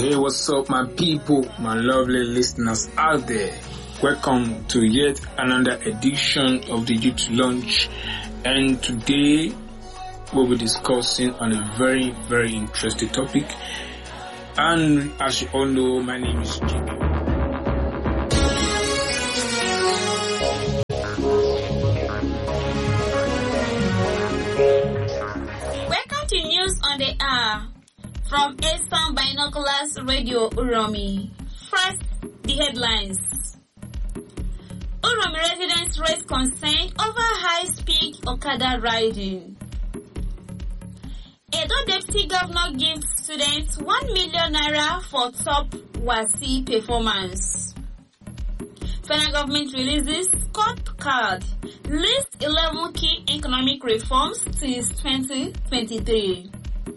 Hey, what's up, my people, my lovely listeners out there? Welcome to yet another edition of the Youth Lunch, and today we'll be discussing on a very, very interesting topic. And as you all know, my name is Jimmy. Welcome to News on the Hour from Eastern Binoculars Radio Uromi. First, the headlines. Uromi residents raise concern over high-speed Okada riding. Edo Deputy Governor gives students 1 million naira for top WASSCE performance. Federal government releases scorecard, lists 11 key economic reforms since 2023.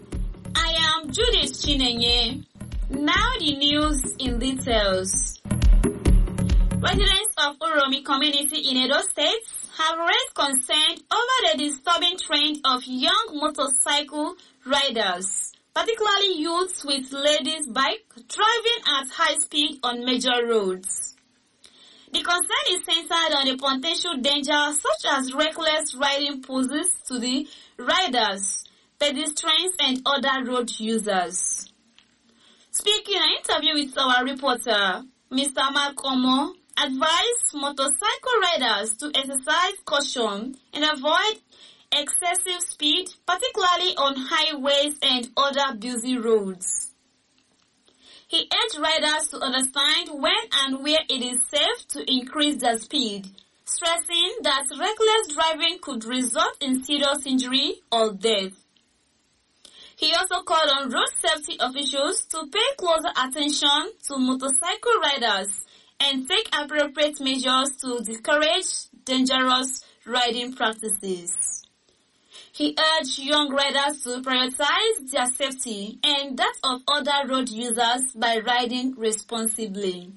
I am Judith Chinenye. Now the news in details. Residents of Uromi community in Edo State have raised concern over the disturbing trend of young motorcycle riders, particularly youths with ladies' bike driving at high speed on major roads. The concern is centered on the potential danger such as reckless riding poses to the riders, pedestrians and other road users. Speaking in an interview with our reporter, Mr. Mark Omo advised motorcycle riders to exercise caution and avoid excessive speed, particularly on highways and other busy roads. He urged riders to understand when and where it is safe to increase their speed, stressing that reckless driving could result in serious injury or death. He also called on road safety officials to pay closer attention to motorcycle riders and take appropriate measures to discourage dangerous riding practices. He urged young riders to prioritize their safety and that of other road users by riding responsibly.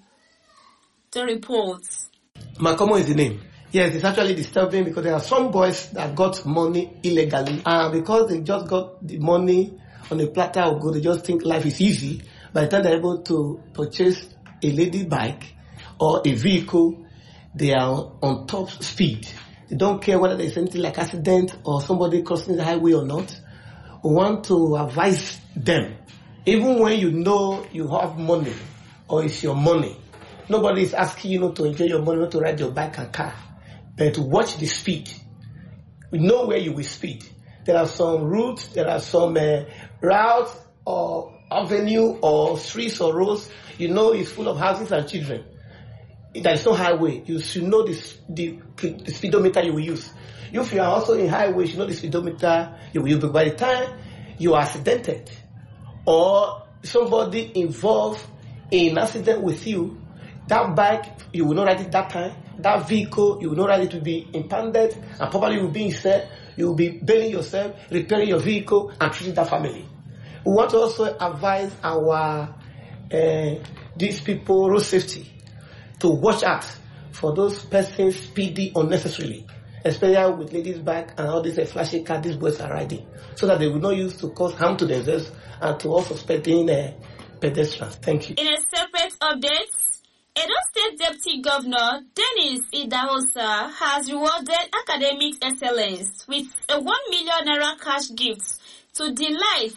The report. Makomo is the name. Yes, it's actually disturbing because there are some boys that got money illegally, and because they just got the money on a platter of gold, they just think life is easy. By the time they're able to purchase a lady bike or a vehicle, they are on top speed. They don't care whether there's anything like accident or somebody crossing the highway or not. We want to advise them, even when you know you have money or it's your money, nobody is asking you not to enjoy your money, not to ride your bike and car, but to watch the speed. We know where you will speed. There are some routes, there are some routes or avenue or streets or roads, you know it's full of houses and children. There is no highway. You should know the speedometer you will use. If you are also in highway, you should know the speedometer you will use. But by the time you are accidented or somebody involved in an accident with you, that bike, you will not ride it that time. That vehicle, you will not ride it, to be impounded and probably will be instead. You will be bailing yourself, repairing your vehicle and treating that family. We want to also advise our these people, road safety, to watch out for those persons speeding unnecessarily, especially with ladies' bike and all these flashy cars these boys are riding, so that they will not use to cause harm to themselves and to also suspecting pedestrians. Thank you. In a separate update, Edo State Deputy Governor Dennis Idahosa has rewarded academic excellence with a 1 million naira cash gift to Delight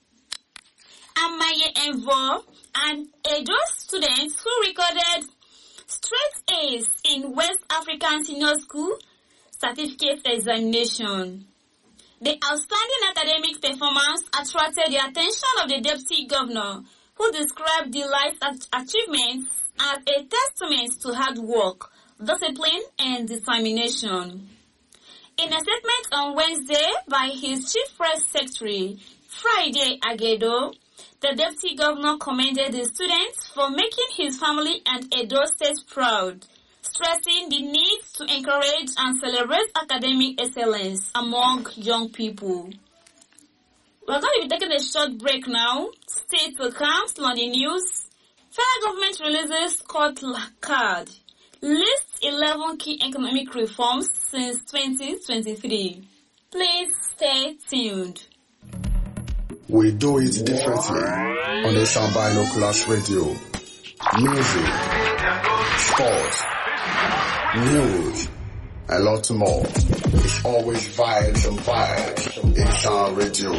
Amaye Envo and Edo students who recorded straight A's in West African Senior School certificate examination. The outstanding academic performance attracted the attention of the Deputy Governor, who described Delight's achievements as a testament to hard work, discipline, and determination. In a statement on Wednesday by his Chief Press Secretary, Friday Agedo, the Deputy Governor commended the students for making his family and Edo State proud, stressing the need to encourage and celebrate academic excellence among young people. We're going to be taking a short break now. Stay to come on the news. Federal government releases scorecard, lists 11 key economic reforms since 2023. Please stay tuned. We do it differently on the Sound Binoculars Radio. Music, sports, news, a lot more. It's always vibes and vibes in Sound Radio.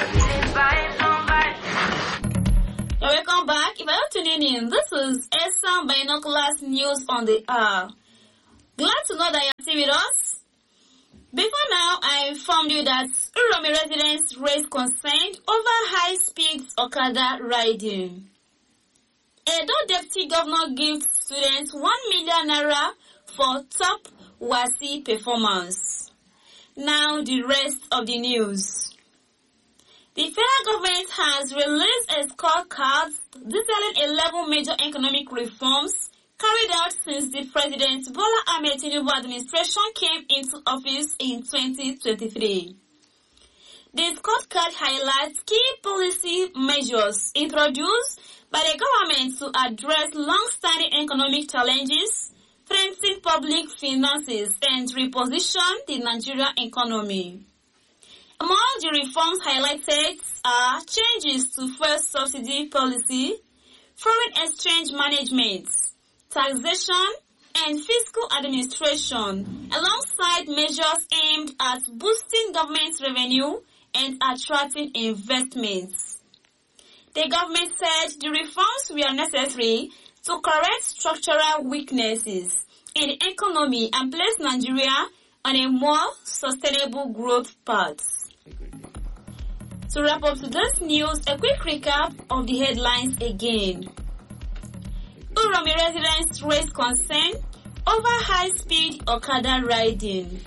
Welcome back. If you're tuning in, this is Sound Binoculars News on the Hour. Glad to know that you're still with us. Before now, I informed you that Uromi residents raised concern over high-speed Okada riding. Edo Deputy Governor gives students 1 million naira for top WASSCE performance. Now the rest of the news. The federal government has released a scorecard detailing 11 major economic reforms carried out since the President Bola Ahmed Tinubu administration came into office in 2023. The scorecard highlights key policy measures introduced by the government to address long-standing economic challenges, strengthen public finances, and reposition the Nigerian economy. Among the reforms highlighted are changes to fuel subsidy policy, foreign exchange management, taxation, and fiscal administration, alongside measures aimed at boosting government revenue and attracting investments. The government said the reforms were necessary to correct structural weaknesses in the economy and place Nigeria on a more sustainable growth path. To wrap up today's news, a quick recap of the headlines again. Uromi residents raised concern over high-speed Okada riding.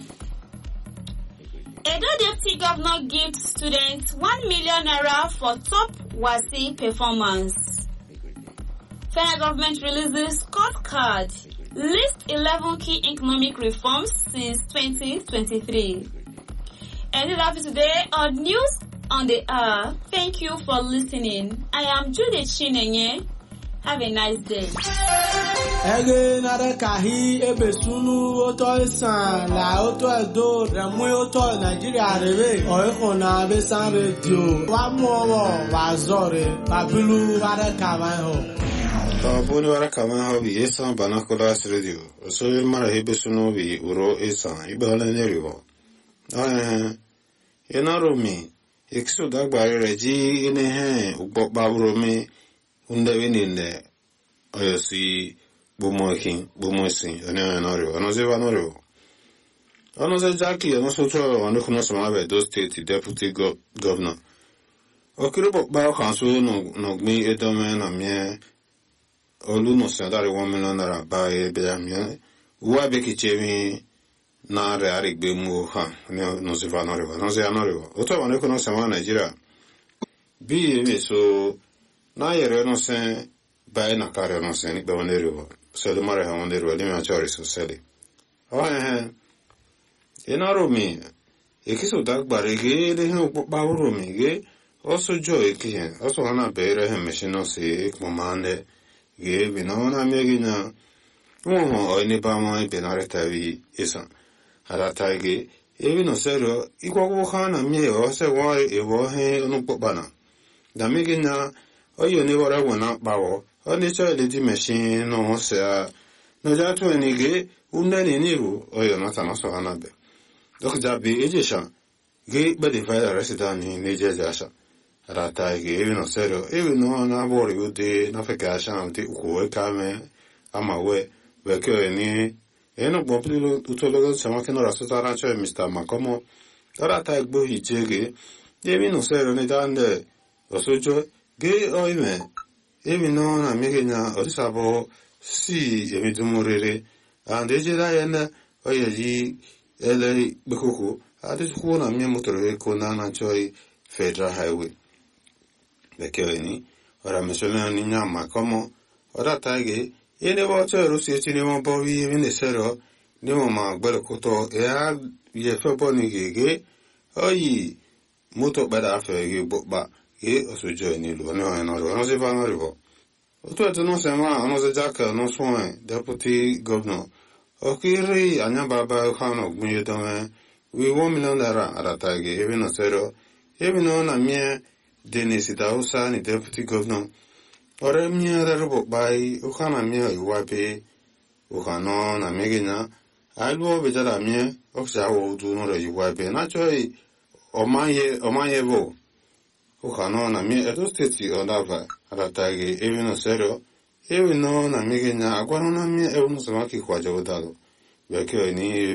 Edo Deputy Governor gives students 1 million naira for top WASSCE performance. Federal government releases scorecard, lists 11 key economic reforms since 2023. And that's it today on News on the Hour. Thank you for listening. I am Judith Chinenye. Have a nice day. Ege nare kahi ebesunu oto isan la oto edo remwe oto Nigeria rebe oikona besan radio wa muowo wa zore babilu ware kamanho. Tabuni ware kamanho bi Sound Binoculars Radio. So mara ebesunu bi uro isan ibala neriwo. Yenaromi ekso dagbare reji inehe ugbo babromi undewe ninde oyosi bumoisin onoriwo onozeva onoze jaki onosocho onukuno samabe do state deputy governor okiribo ba kansu no gmi edome na mie olu no sendari 1 million naira ba ebedamie uwa bekichemi na reari gbemu ha onozeva onoriwo oto onukuno sama Nigeria bi eme so na yere no sen bai na kare no sen be oneriwo so le mare ha oneriwo le ma chori so sele enaromi ekiso dagbare ge le hin pa romi ge oso jo ekihen oso na bere he machine se komande ge bi no na megi na wo ni ba mo be na retavi esa ala taige ebi no sero igwo khana mi o se wa e wo he no bana da megi na oyo ne wara wona bawo oni cho le di machine no se no ja to ni ge unna ni ni oyo na ta no so hanabe dok ja bi ejesha ge be di fa resident ni ne je ja sha ara ta ge no sero no na bori ude na fe ka sha anti ko ka me ama we ke ni eno bopli utologo sama ke no rasta ra cho Mr. Makomo ara ta gbo hijege ye no sero ne dande osojo ge oime no na migena orisabo si emidumurere ande jeda yana oyeji ele bekuku ade ko na mi motore ko na choi federal highway bekeni ora mesona ni nyama como ora tage ene wacho rusi chini mo bovi ene sero ni mo ma gbere koto ya ye febo ni gege oyi moto bada fe ge bokba e osojo ni lo ni no se va no rivo oto no se ma no se jaka no so deputy governor okiri anya baba khano gmi dome we 1 million naira aratage even no sero even no na mie Dennis Dausa ni deputy governor ore mia da robo bai ukana mia iwape ukano na megina albo betara mia oksa wo du no re iwape na choi omaye bo ukano na mia edo state onava aratage evino serio evino na megina agwano na mia evino samaki kwa jodado bekyo ni